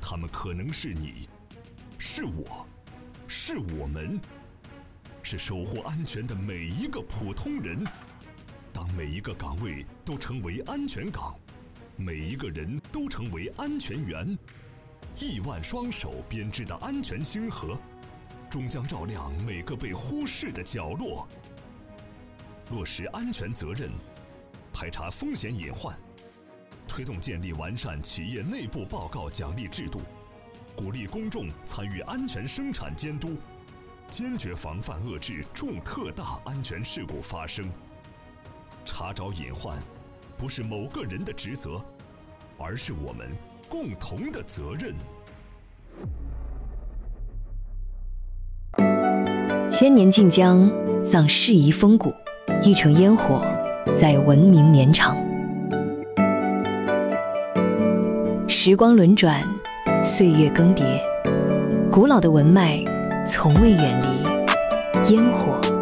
他们可能是你，是我，是我们，是守护安全的每一个普通人。当每一个岗位都成为安全岗，每一个人都成为安全员，亿万双手编织的安全星河，终将照亮每个被忽视的角落。落实安全责任，排查风险隐患，推动建立完善企业内部报告奖励制度，鼓励公众参与安全生产监督，坚决防范遏制重特大安全事故发生。查找隐患，不是某个人的职责，而是我们共同的责任。 千年晋江葬世遗风骨，一城烟火在文明绵长。时光轮转，岁月更迭，古老的文脉从未远离，烟火